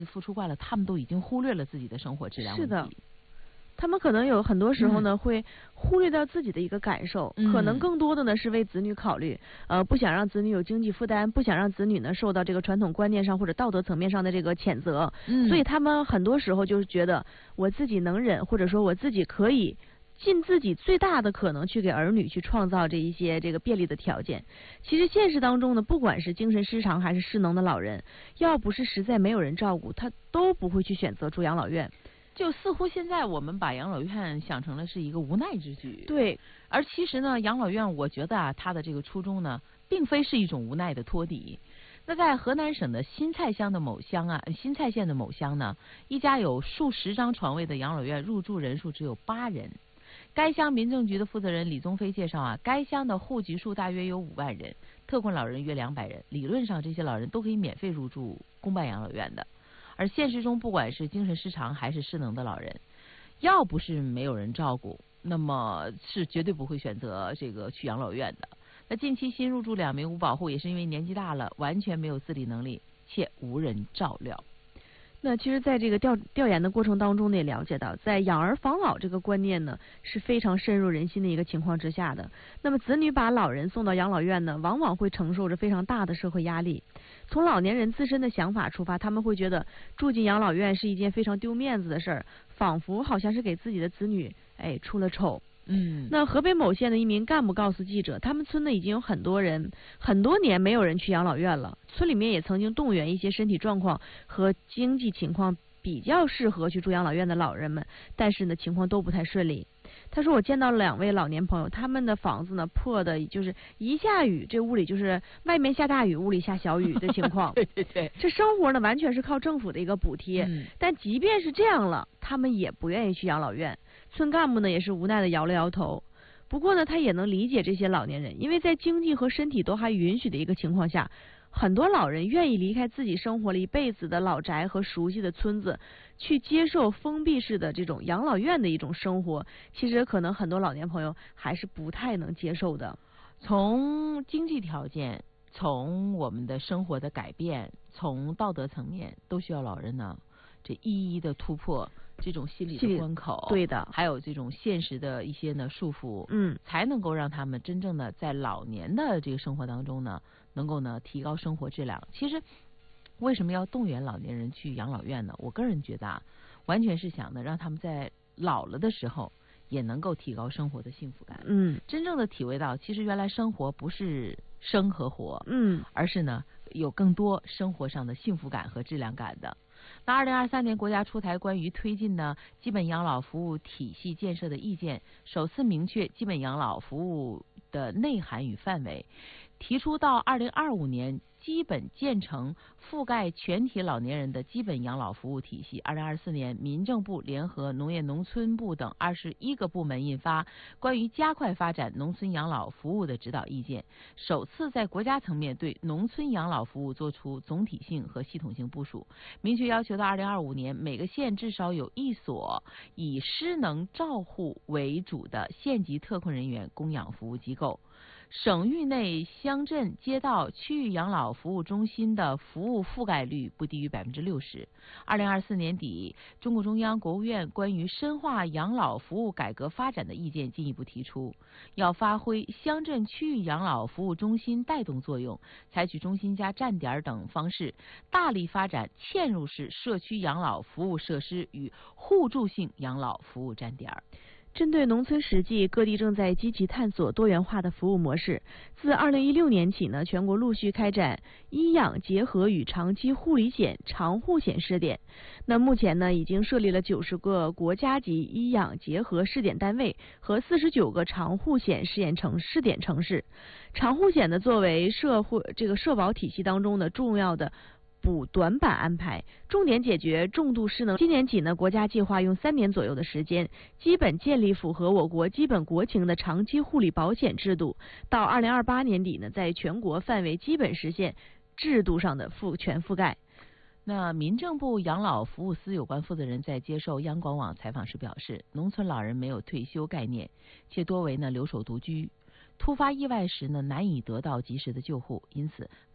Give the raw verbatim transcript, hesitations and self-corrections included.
付出惯了，他们都已经忽略了自己的生活质量问题。 是的。他们可能有很多时候呢，嗯、会忽略掉自己的一个感受， 嗯、 可能更多的呢是为子女考虑，呃，不想让子女有经济负担，不想让子女呢受到这个传统观念上或者道德层面上的这个谴责， 嗯、 所以他们很多时候就是觉得我自己能忍，或者说我自己可以尽自己最大的可能去给儿女去创造这一些这个便利的条件。其实现实当中呢，不管是精神失常还是失能的老人，要不是实在没有人照顾，他都不会去选择住养老院。 就似乎现在我们把养老院想成了是一个无奈之举， 对。 而其实呢，养老院我觉得啊，它的这个初衷呢，并非是一种无奈的托底。那在河南省的新蔡乡的某乡啊，新蔡县的某乡呢，一家有数十张床位的养老院入住人数只有八人。该乡民政局的负责人李宗飞介绍啊，该乡的户籍数大约有五万人，特困老人约两百人，理论上这些老人都可以免费入住公办养老院的。而现实中，不管是精神失常还是失能的老人，要不是没有人照顾，那么是绝对不会选择这个去养老院的。那近期新入住两名无保户，也是因为年纪大了，完全没有自理能力，且无人照料。 那其实在这个调调研的过程当中呢，也了解到，在养儿防老这个观念呢是非常深入人心的一个情况之下的，那么子女把老人送到养老院呢，往往会承受着非常大的社会压力。从老年人自身的想法出发，他们会觉得住进养老院是一件非常丢面子的事儿，仿佛好像是给自己的子女哎出了丑。 嗯， 那河北某县的一名干部告诉记者，他们村呢已经有很多人很多年没有人去养老院了，村里面也曾经动员一些身体状况和经济情况比较适合去住养老院的老人们，但是呢情况都不太顺利。他说我见到了两位老年朋友，他们的房子呢破的就是一下雨，这屋里就是外面下大雨，屋里下小雨的情况。 对对对， 这生活呢完全是靠政府的一个补贴， 嗯、 但即便是这样了，他们也不愿意去养老院。村干部呢也是无奈的摇了摇头。不过呢，他也能理解这些老年人，因为在经济和身体都还允许的一个情况下，很多老人愿意离开自己生活了一辈子的老宅和熟悉的村子，去接受封闭式的这种养老院的一种生活。其实可能很多老年朋友还是不太能接受的。 从经济条件，从我们的生活的改变，从道德层面，都需要老人呢这一一的突破这种心理的关口。 对的， 还有这种现实的一些呢束缚， 嗯， 才能够让他们真正的在老年的这个生活当中呢，能够呢提高生活质量。其实为什么要动员老年人去养老院呢？我个人觉得啊，完全是想呢让他们在老了的时候也能够提高生活的幸福感， 嗯， 真正的体会到其实原来生活不是生和活， 嗯， 而是呢有更多生活上的幸福感和质量感的。那二零二三年国家出台关于推进呢基本养老服务体系建设的意见，首次明确基本养老服务的内涵与范围，提出到二零二五年基本建成覆盖全体老年人的基本养老服务体系。二零二四年，民政部联合农业农村部等二十一个部门印发关于加快发展农村养老服务的指导意见，首次在国家层面对农村养老服务作出总体性和系统性部署，明确要求到二零二五年，每个县至少有一所以失能照护为主的县级特困人员供养服务机构。省域内乡镇街道区域养老服务中心的服务覆盖率不低于百分之六十。二零二四年底，中共中央、国务院关于深化养老服务改革发展的意见进一步提出，要发挥乡镇区域养老服务中心带动作用，采取中心加站点等方式，大力发展嵌入式社区养老服务设施与互助性养老服务站点。 针对农村实际，各地正在积极探索多元化的服务模式。自二零一六年起呢，全国陆续开展医养结合与长期护理险、长护险试点。那目前呢，已经设立了九十个国家级医养结合试点单位和四十九个长护险试验城试点城市。长护险呢，作为社会这个社保体系当中的重要的补短板安排，重点解决重度失能。今年起呢，国家计划用三年左右的时间，基本建立符合我国基本国情的长期护理保险制度。到二零二八年底呢，在全国范围基本实现制度上的覆全覆盖。 那民政部养老服务司有关负责人在接受央广网采访时表示，农村老人没有退休概念，且多为呢留守独居，突发意外时呢难以得到及时的救护，因此